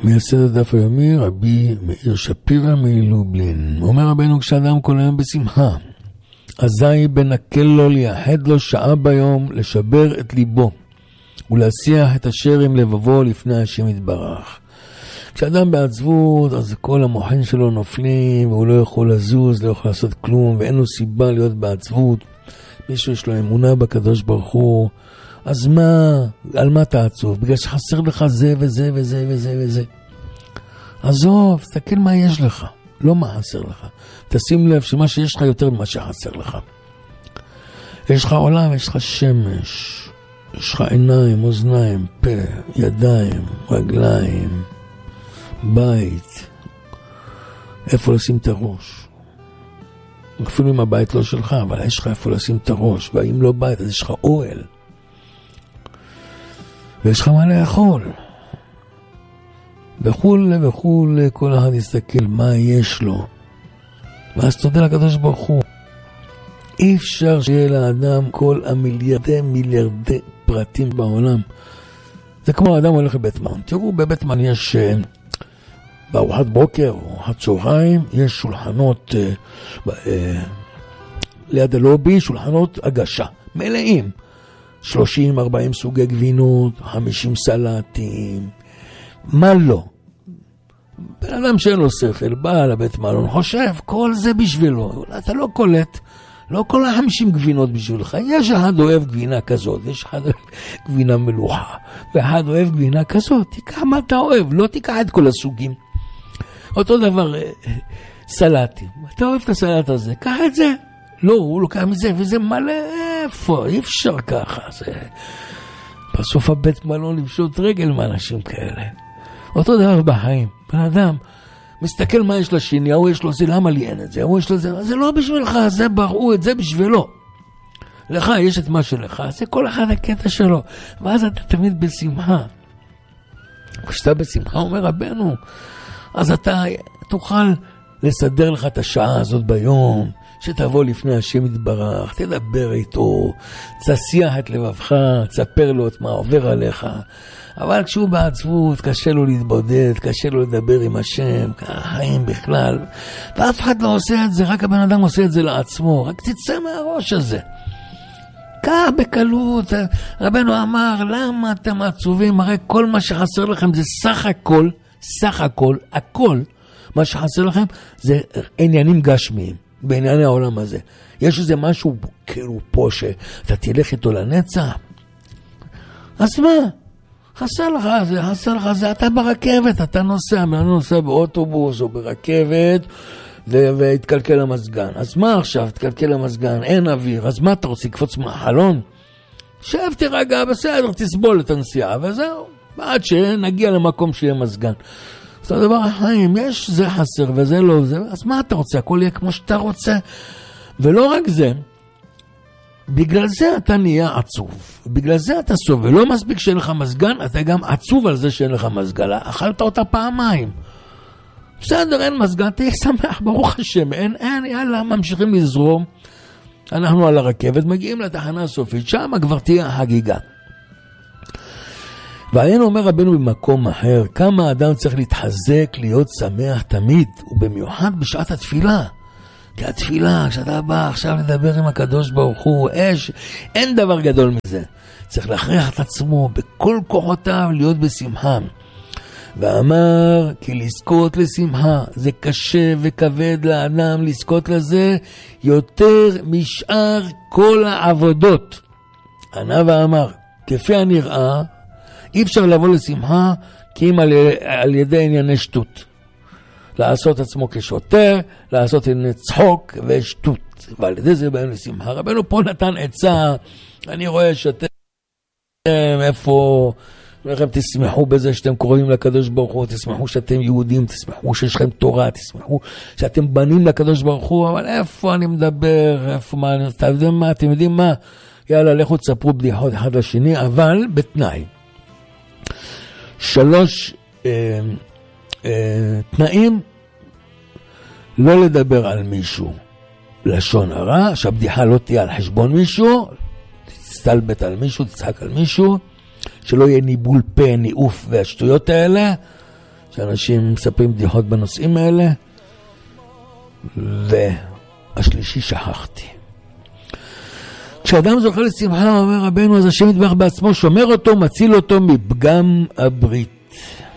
מייסד הדף היומי, רבי מאיר שפירא מלובלין. אומר רבנו, כשאדם כל היום בשמחה, אזי בנקל לו לייחד לו שעה ביום לשבר את ליבו ולהשיח את אשר עם לבבו לפני השם יתברך. כשאדם בעצבות, אז כל המוחים שלו נופלים והוא לא יכול לזוז, לא יכול לעשות כלום, ואין לו סיבה להיות בעצבות. מישהו יש לו אמונה בקדוש ברוך הוא, אז מה, על מה תעצוב? בגלל שחסר לך זה וזה וזה וזה וזה. עזוב, תסתכל מה יש לך, לא מה חסר לך. תשים לב שמה שיש לך יותר ממה שחסר לך. יש לך עולם, יש לך שמש, יש לך עיניים, אוזניים, פה, ידיים, רגליים, בית. איפה לשים את הראש? אפילו אם הבית לא שלך, אבל יש לך איפה לשים את הראש. ואם לא בית, אז יש לך אוהל. ויש לך מה לאכול. וכו' וכו', כל אחד יסתכל מה יש לו. ואז תודה לקדוש ברוך הוא. אי אפשר שיהיה לאדם כל מיליארדי פרטים בעולם. זה כמו האדם הולך לבית מן. תראו, בבית מן יש בארוחת בוקר או ארוחת צהריים, יש שולחנות ליד הלובי, שולחנות הגשה, מלאים. 30-40 סוגי גבינות, 50 סלטים, מה לא? בן אדם שאין לו שכל, בא לבית מלון, חושב, כל זה בשבילו. אתה לא קולט, לא כל 50 גבינות בשבילך. יש אחד אוהב גבינה כזאת, יש אחד אוהב גבינה מלוחה, ואחד אוהב גבינה כזאת. תיקח מה אתה אוהב, לא תיקח את כל הסוגים. אותו דבר, סלטים. אתה אוהב את הסלט הזה, קח את זה. לא, הוא לוקח מזה, וזה מלא איפה, אי אפשר ככה. זה... בסוף הבית מלון לפשוט רגל מאנשים כאלה. אותו דבר בחיים. בן אדם מסתכל מה יש לשני, הוא יש לו זה, למה לי אין את זה? הוא יש לו זה, זה לא בשבילך, זה בראו את זה בשבילו. לך יש את מה שלך, זה כל אחד הקטע שלו. ואז אתה תמיד בשמחה. כשאתה בשמחה, אומר רבנו, אז אתה תוכל לסדר לך את השעה הזאת ביום, שתבוא לפני השם יתברך, תדבר איתו, תשיח את לבבך, תספר לו את מה עובר עליך. אבל כשהוא בעצבות, קשה לו להתבודד, קשה לו לדבר עם השם, החיים בכלל. ואף אחד לא עושה את זה, רק הבן אדם עושה את זה לעצמו. רק תצא מהראש הזה. כך בקלות, רבנו אמר, למה אתם עצובים? הרי כל מה שחסר לכם זה סך הכל, הכל, מה שחסר לכם זה עניינים גשמיים. בענייני העולם הזה. יש איזה משהו כאילו פה שאתה תלך איתו לנצח. אז מה? חסר לך זה, אתה ברכבת, אתה נוסע באוטובוס או ברכבת והתקלקל המזגן. אז מה עכשיו? התקלקל המזגן, אין אוויר, אז מה אתה רוצה? לקפוץ מהחלון? שב תרגע, בסדר, תסבול את הנסיעה, וזהו. עד שנגיע למקום שיהיה מזגן. זה הדבר החיים, יש זה חסר וזה לא זה, אז מה אתה רוצה? הכל יהיה כמו שאתה רוצה. ולא רק זה, בגלל זה אתה נהיה עצוב, בגלל זה אתה סובל. לא מספיק שאין לך מזגן, אתה גם עצוב על זה שאין לך מזגן, אכלת אותה פעמיים. בסדר, אין מזגן, תהיה שמח, ברוך השם, אין, יאללה, ממשיכים לזרום. אנחנו על הרכבת, מגיעים לתחנה הסופית, שם כבר תהיה החגיגה. והיינו אומר רבנו במקום אחר, כמה האדם צריך להתחזק, להיות שמח תמיד, ובמיוחד בשעת התפילה. כי התפילה, כשאתה בא עכשיו לדבר עם הקדוש ברוך הוא, אין דבר גדול מזה. צריך להכריח את עצמו בכל כוחותיו להיות בשמחה. ואמר, כי לזכות לשמחה, זה קשה וכבד לאדם לזכות לזה, יותר משאר כל העבודות. ענה ואמר, כפי הנראה, אי אפשר לבוא לשמחה, כי אם על ידי ענייני שטות. לעשות עצמו כשוטר, לעשות ענייני צחוק ושטות. ועל ידי זה באים לשמחה. רבנו פה נתן עצה, אני רואה שאתם איפה, לכם תשמחו בזה שאתם קוראים לקדוש ברוך הוא, תשמחו שאתם יהודים, תשמחו שיש לכם תורה, תשמחו שאתם בנים לקדוש ברוך הוא, אבל איפה אני מדבר, איפה מה, אתם יודעים מה? יאללה, לכו תספרו בדיחות אחד לשני, אבל בתנאי. 3 תנאים, לא לדבר על מישהו לשון הרע, שהבדיחה לא תהיה על חשבון מישהו, תסתלבט על מישהו, תצחק על מישהו, שלא יהיה ניבול פה, ניאוף והשטויות האלה, שאנשים מספרים בדיחות בנושאים האלה. והשלישי שכחתי. כשאדם זוכה לשמחה, אומר רבנו, אז השם יתברך בעצמו שומר אותו, מציל אותו מפגם הברית.